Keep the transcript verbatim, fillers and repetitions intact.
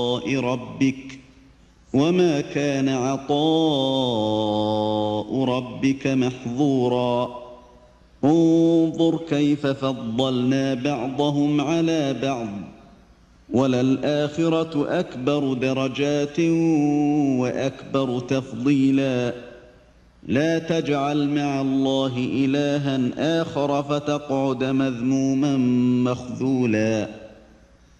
ربك وما كان عطاء ربك محظورا انظر كيف فضلنا بعضهم على بعض وللآخرة أكبر درجات وأكبر تفضيلا لا تجعل مع الله إلها آخر فتقعد مذموما مخذولا.